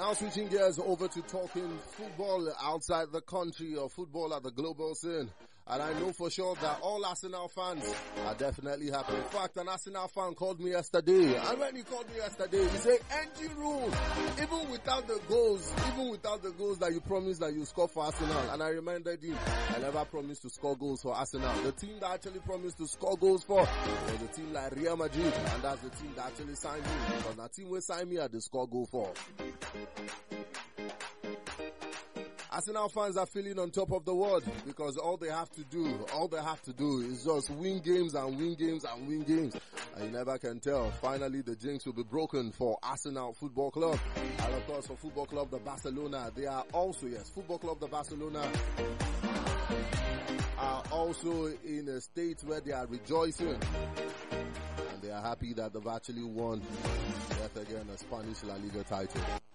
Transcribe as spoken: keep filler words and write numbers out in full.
Now switching gears over to talking football outside the country or football at the global scene. And I know for sure that all Arsenal fans are definitely happy. In fact, an Arsenal fan called me yesterday. And when he called me yesterday, he said, engine room, even without the goals, even without the goals that you promised that you score for Arsenal. And I reminded him, I never promised to score goals for Arsenal. The team that actually promised to score goals for was a team like Real Madrid. And that's the team that actually signed me. Because the team will sign me at the score goal for. Arsenal fans are feeling on top of the world because all they have to do, all they have to do is just win games and win games and win games. And you never can tell. Finally, the jinx will be broken for Arsenal Football Club. And of course, for Football Club the Barcelona, they are also, yes, Football Club the Barcelona are also in a state where they are rejoicing. And they are happy that they've actually won yet again a Spanish La Liga title.